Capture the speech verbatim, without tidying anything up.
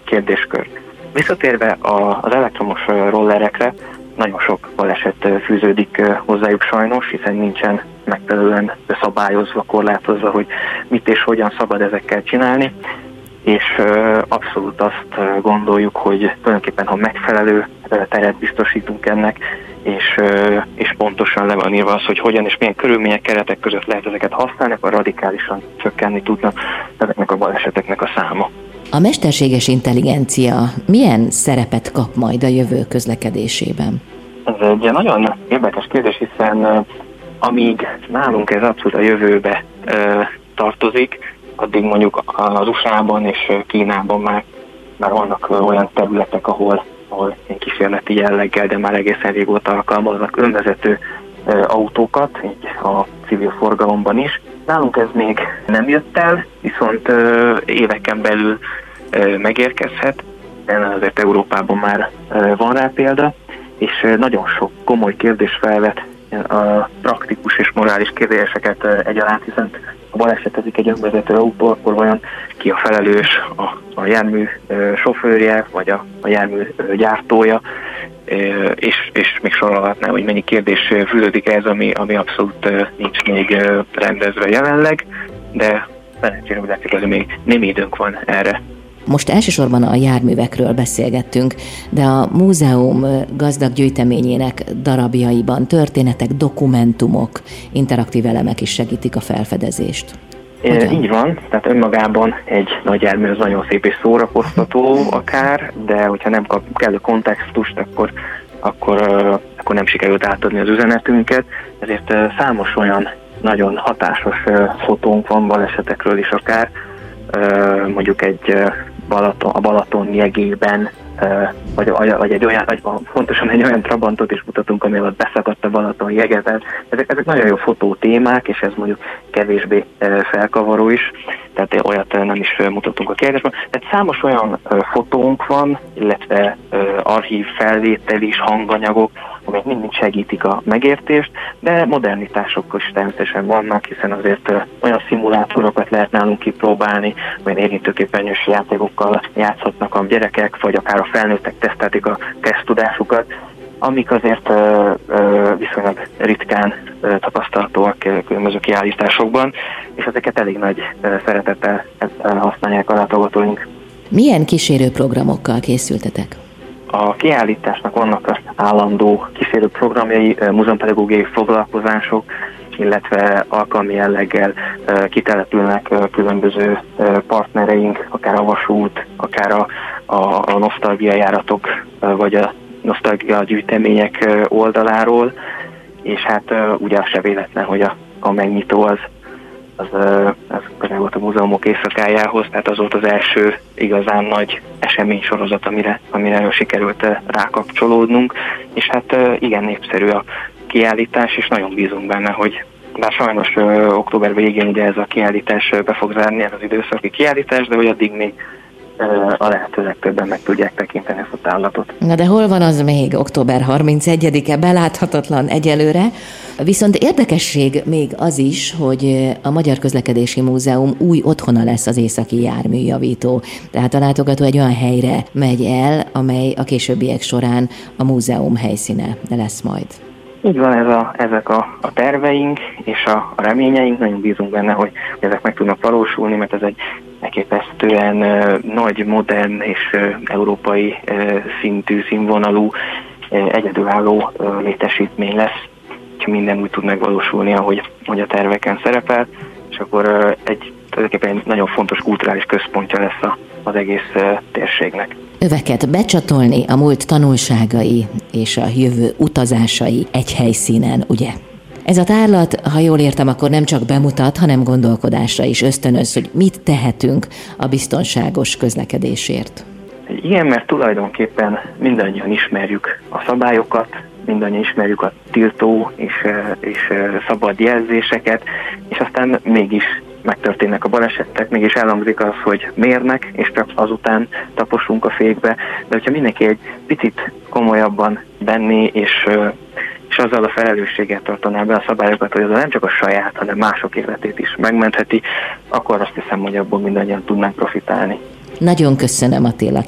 kérdéskör. Visszatérve az elektromos rollerekre, nagyon sok baleset fűződik hozzájuk sajnos, hiszen nincsen megfelelően szabályozva, korlátozva, hogy mit és hogyan szabad ezekkel csinálni, és abszolút azt gondoljuk, hogy tulajdonképpen, ha megfelelő teret biztosítunk ennek, és, és pontosan le van írva az, hogy hogyan és milyen körülmények, keretek között lehet ezeket használni, akkor radikálisan csökkenni tudnak ezeknek a baleseteknek a száma. A mesterséges intelligencia milyen szerepet kap majd a jövő közlekedésében? Ez egy nagyon érdekes kérdés, hiszen amíg nálunk ez abszolút a jövőbe tartozik, addig mondjuk az u es á-ban és Kínában már, már vannak olyan területek, ahol, ahol kísérleti jelleggel, de már egészen régóta alkalmaznak önvezető autókat, így a civil forgalomban is. Nálunk ez még nem jött el, viszont éveken belül megérkezhet, de azért Európában már van rá példa, és nagyon sok komoly kérdés felvet, a praktikus és morális kérdéseket egyaránt, hiszen ha balesetezik egy önvezető autó, akkor vajon ki a felelős, a, a jármű sofőrje, vagy a, a jármű gyártója, és, és még sorolhatnám, hogy mennyi kérdés fűződik ez, ami, ami abszolút nincs még rendezve jelenleg, de szerencsére úgy látszik, hogy még nem időnk van erre. Most elsősorban a járművekről beszélgettünk, de a múzeum gazdag gyűjteményének darabjaiban történetek, dokumentumok, interaktív elemek is segítik a felfedezést. Hogyan? Így van, tehát önmagában egy nagy jármű az nagyon szép és szórakoztató akár, de hogyha nem kap kellő kontextust, akkor, akkor, akkor nem sikerült átadni az üzenetünket, ezért számos olyan nagyon hatásos fotónk van balesetekről is akár, mondjuk egy Balaton, a Balaton jegében, vagy, vagy egy olyan, vagy fontosan egy olyan Trabantot is mutatunk, ami alatt beszakadt a Balaton jegeben. Ezek, ezek nagyon jó fotótémák, és ez mondjuk kevésbé felkavaró is, tehát olyat nem is mutatunk a kérdésben. Tehát számos olyan fotónk van, illetve archív felvétel is, hanganyagok, amelyek mind segítik a megértést, de modernitások is természetesen vannak, hiszen azért olyan szimulátorokat lehet nálunk kipróbálni, olyan érintőképernyős játékokkal játszhatnak a gyerekek, vagy akár a felnőttek tesztelték a teszttudásukat, amik azért ö, ö, viszonylag ritkán ö, tapasztalhatóak különböző kiállításokban, és ezeket elég nagy ö, szeretettel ö, használják a látogatóink. Milyen kísérőprogramokkal készültetek? A kiállításnak vannak állandó kísérő programjai, múzeumpedagógiai foglalkozások, illetve alkalmi jelleggel kitelepülnek különböző partnereink, akár a vasút, akár a, a, a nosztalgiajáratok, vagy a nosztalgia gyűjtemények oldaláról, és hát ugye az se véletlen, hogy a, a megnyitó az az, az közel volt a múzeumok éjszakájához, tehát az volt az első igazán nagy eseménysorozat, amire, amire sikerült rákapcsolódnunk, és hát igen népszerű a kiállítás, és nagyon bízunk benne, hogy bár sajnos ö, október végén ugye ez a kiállítás be fog zárni, ez az időszaki kiállítás, de hogy addig még ö, a lehető legtöbben meg tudják tekinteni ezt a távlatot. Na de hol van az még október harmincegyedike, beláthatatlan egyelőre, viszont érdekesség még az is, hogy a Magyar Közlekedési Múzeum új otthona lesz az északi járműjavító. Tehát a látogató egy olyan helyre megy el, amely a későbbiek során a múzeum helyszíne lesz majd. Így van, ez a, ezek a, a terveink és a, a reményeink, nagyon bízunk benne, hogy, hogy ezek meg tudnak valósulni, mert ez egy elképesztően uh, nagy, modern és uh, európai uh, szintű, színvonalú, uh, egyedülálló uh, létesítmény lesz, ha minden úgy tud megvalósulni, ahogy, ahogy a terveken szerepel, és akkor uh, egy, tulajdonképpen egy nagyon fontos kulturális központja lesz a, az egész uh, térségnek. Öveket becsatolni a múlt tanulságai és a jövő utazásai egy helyszínen, ugye? Ez a tárlat, ha jól értem, akkor nem csak bemutat, hanem gondolkodásra is ösztönöz, hogy mit tehetünk a biztonságos közlekedésért. Igen, mert tulajdonképpen mindannyian ismerjük a szabályokat, mindannyian ismerjük a tiltó és, és szabad jelzéseket, és aztán mégis megtörténnek a balesetek, mégis elhangzik az, hogy mérnek, és csak azután taposunk a fékbe. De hogyha mindenki egy picit komolyabban benni, és, és azzal a felelősséget tartaná be a szabályokat, hogy az nem csak a saját, hanem mások életét is megmentheti, akkor azt hiszem, hogy abból mindannyian tudnánk profitálni. Nagyon köszönöm, Attila.